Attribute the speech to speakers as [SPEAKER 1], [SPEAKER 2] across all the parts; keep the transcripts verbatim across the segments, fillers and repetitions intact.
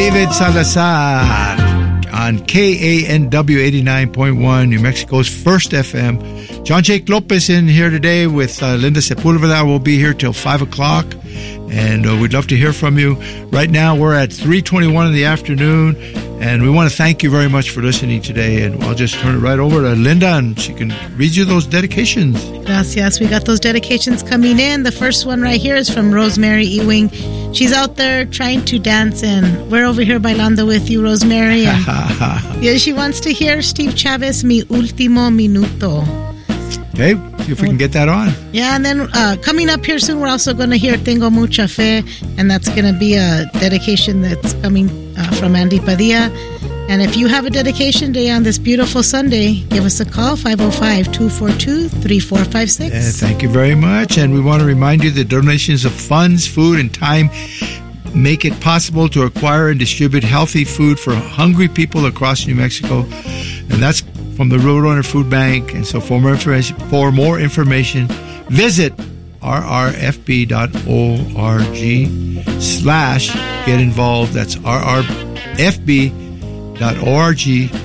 [SPEAKER 1] David Salazar on K A N W eighty-nine point one, New Mexico's first F M. John Jake Lopez in here today with uh, Linda Sepulveda. We'll be here till five o'clock, and uh, we'd love to hear from you. Right now, we're at three twenty-one in the afternoon, and we want to thank you very much for listening today. And I'll just turn it right over to Linda, and she can read you those dedications.
[SPEAKER 2] Gracias. We got those dedications coming in. The first one right here is from Rosemary Ewing. She's out there trying to dance, and we're over here bailando with you, Rosemary. And yeah, she wants to hear Steve Chavez, Mi Último Minuto.
[SPEAKER 1] Okay, see if we can get that on.
[SPEAKER 2] Yeah, and then uh, coming up here soon, we're also going to hear Tengo Mucha Fe, and that's going to be a dedication that's coming uh, from Andy Padilla. And if you have a dedication day on this beautiful Sunday, give us a call, five oh five, two four two, three four five six.
[SPEAKER 1] Uh, thank you very much. And we want to remind you that donations of funds, food, and time make it possible to acquire and distribute healthy food for hungry people across New Mexico. And that's from the Roadrunner Food Bank. And so for more information, for more information visit r r f b dot org slash get involved. That's r r f b dot org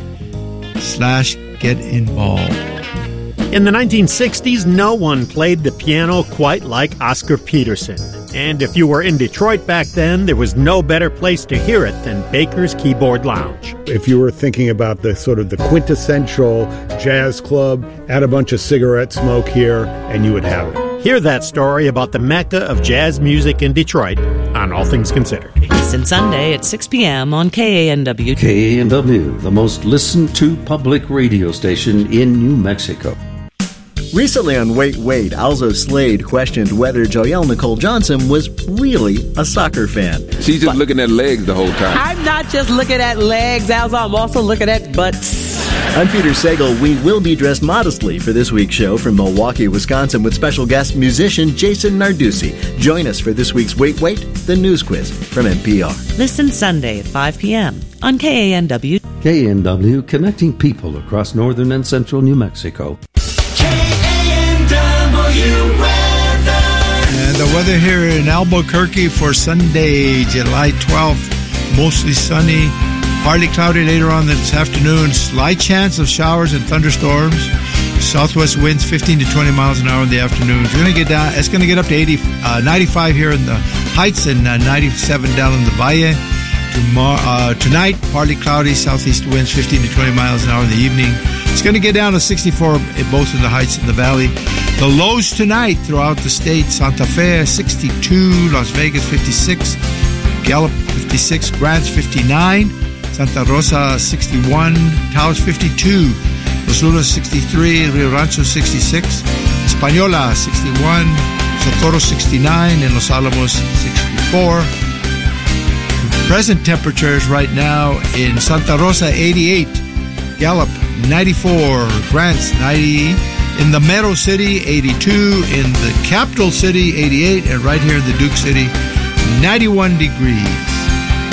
[SPEAKER 1] slash get involved.
[SPEAKER 3] In the nineteen sixties, no one played the piano quite like Oscar Peterson. And if you were in Detroit back then, there was no better place to hear it than Baker's Keyboard Lounge.
[SPEAKER 4] If you were thinking about the sort of the quintessential jazz club, add a bunch of cigarette smoke here, and you would have it.
[SPEAKER 3] Hear that story about the Mecca of jazz music in Detroit on All Things Considered.
[SPEAKER 5] Listen Sunday at six p.m. on K A N W.
[SPEAKER 6] K A N W, the most listened to public radio station in New Mexico.
[SPEAKER 7] Recently on Wait, Wait, Alzo Slade questioned whether Joelle Nicole Johnson was really a soccer fan.
[SPEAKER 8] She's just but, looking at legs the whole time.
[SPEAKER 9] I'm not just looking at legs, Alzo. I'm also looking at butts.
[SPEAKER 7] I'm Peter Sagal. We will be dressed modestly for this week's show from Milwaukee, Wisconsin, with special guest musician Jason Narducci. Join us for this week's Wait, Wait, the news quiz from N P R.
[SPEAKER 5] Listen Sunday at five p.m. on K A N W.
[SPEAKER 6] K A N W, connecting people across northern and central New Mexico.
[SPEAKER 1] And the weather here in Albuquerque for Sunday, July twelfth, mostly sunny, partly cloudy later on this afternoon, slight chance of showers and thunderstorms, southwest winds fifteen to twenty miles an hour in the afternoon. It's going to get down. It's going to get up to eighty, uh, ninety-five here in the Heights and uh, ninety-seven down in the Valle. Tomorrow, uh, tonight, partly cloudy, southeast winds fifteen to twenty miles an hour in the evening. It's going to get down to sixty-four in both in the Heights and the Valley. The lows tonight throughout the state: Santa Fe sixty-two, Las Vegas fifty-six, Gallup fifty-six, Grants fifty-nine, Santa Rosa sixty-one, Taos fifty-two, Los Lunas sixty-three, Rio Rancho sixty-six, Española sixty-one, Socorro sixty-nine, and Los Alamos sixty-four. Present temperatures right now in Santa Rosa eighty-eight, Gallup ninety-four, Grants ninety, in the Mero City eighty-two, in the capital city eighty-eight, and right here in the Duke City ninety-one degrees.